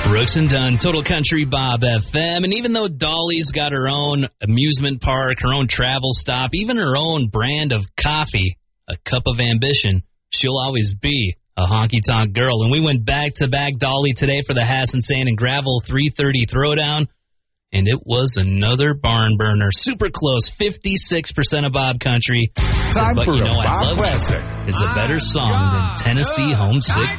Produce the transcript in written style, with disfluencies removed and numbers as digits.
Brooks and Dunn, Total Country Bob FM. And even though Dolly's got her own amusement park, her own travel stop, even her own brand of coffee, a cup of ambition, she'll always be a honky-tonk girl. And we went back-to-back Dolly today for the Hassan Sand and Gravel 330 Throwdown. And it was another barn burner. Super close, 56% of Bob Country. Time but for you know, a Bob I love Classic. Is a better song than Tennessee Homesick